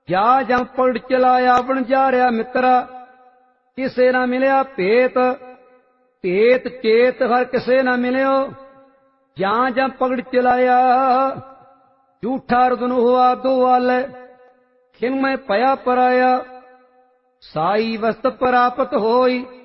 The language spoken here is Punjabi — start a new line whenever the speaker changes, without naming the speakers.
ਜਾ ਜਮ ਪਗੜ ਚਲਾਇਆ ਬਣ ਜਾਰਿਆ ਮਿੱਤਰਾ, ਕਿਸੇ ਨਾ ਮਿਲਿਆ ਭੇਤ, ਭੇਤ ਚੇਤ ਹਰ ਕਿਸੇ ਨਾ ਮਿਲਿਓ। ਜਾਂ ਜਮ ਪਗੜ ਚਲਾਇਆ ਝੂਠਾ ਰਦਨ ਹੁਆ ਦੋ ਵਾਲੇ, ਖਿਨ ਮੈਂ ਭਇਆ ਪਰਾਇਆ, ਸਾਈ ਵਸਤ ਪ੍ਰਾਪਤ ਹੋਈ।